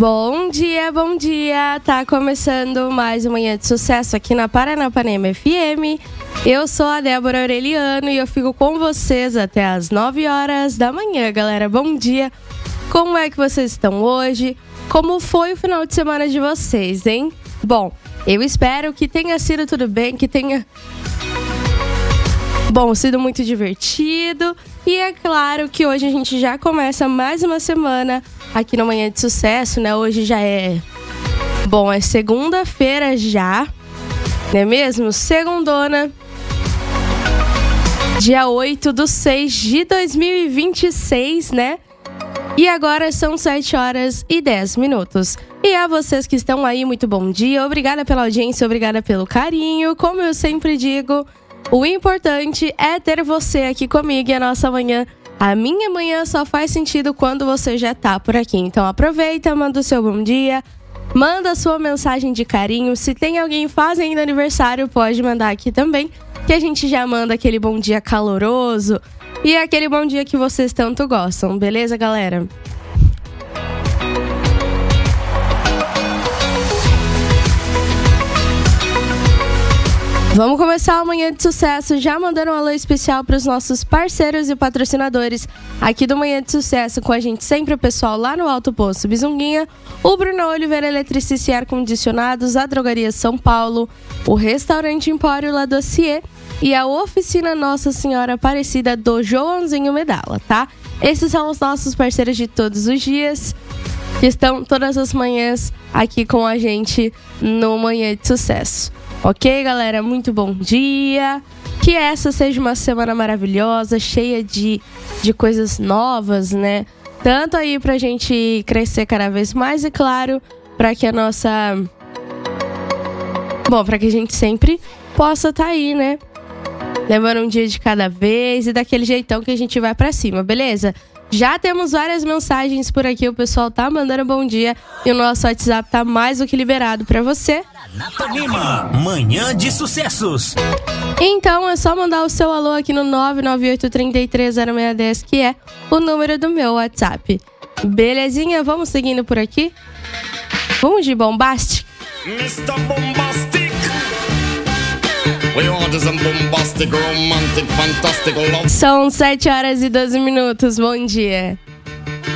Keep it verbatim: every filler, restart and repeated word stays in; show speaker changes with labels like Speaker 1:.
Speaker 1: Bom dia, bom dia! Tá começando mais uma Manhã de Sucesso aqui na Paranapanema F M. Eu sou a Débora Aureliano e eu fico com vocês até as nove horas da manhã, galera. Bom dia! Como é que vocês estão hoje? Como foi o final de semana de vocês, hein? Bom, eu espero que tenha sido tudo bem, que tenha... Bom, sido muito divertido. E é claro que hoje a gente já começa mais uma semana aqui no Manhã de Sucesso, né? Hoje já é... Bom, é segunda-feira já, não é mesmo? Segundona, dia oito de seis de dois mil e vinte e seis, né? E agora são sete horas e dez minutos. E a vocês que estão aí, muito bom dia. Obrigada pela audiência, obrigada pelo carinho. Como eu sempre digo, o importante é ter você aqui comigo e a nossa manhã. A minha manhã só faz sentido quando você já tá por aqui. Então aproveita, manda o seu bom dia, manda a sua mensagem de carinho. Se tem alguém fazendo aniversário, pode mandar aqui também, que a gente já manda aquele bom dia caloroso e aquele bom dia que vocês tanto gostam. Beleza, galera? Vamos começar a Manhã de Sucesso já mandando um alô especial para os nossos parceiros e patrocinadores aqui do Manhã de Sucesso. Com a gente sempre o pessoal lá no Alto Posto Bizunguinha, o Bruno Oliveira Eletricista e Ar-Condicionados, a Drogaria São Paulo, o Restaurante Empório La Dossier e a Oficina Nossa Senhora Aparecida do Joãozinho Medala, tá? Esses são os nossos parceiros de todos os dias, que estão todas as manhãs aqui com a gente no Manhã de Sucesso. Ok, galera? Muito bom dia. Que essa seja uma semana maravilhosa, cheia de, de coisas novas, né? Tanto aí pra gente crescer cada vez mais e, claro, pra que a nossa... Bom, pra que a gente sempre possa estar tá aí, né? Levando um dia de cada vez e daquele jeitão que a gente vai pra cima, beleza? Já temos várias mensagens por aqui, o pessoal tá mandando bom dia e o nosso WhatsApp tá mais do que liberado pra você.
Speaker 2: Paranapanema, Manhã de Sucessos.
Speaker 1: Então é só mandar o seu alô aqui no nove nove oito, três três zero seis um zero, que é o número do meu WhatsApp. Belezinha? Vamos seguindo por aqui? Vamos de Bombastic?
Speaker 3: mister Bombastic. We want some bombastic, romantic, fantastic love.
Speaker 1: São sete horas e doze minutos. Bom dia.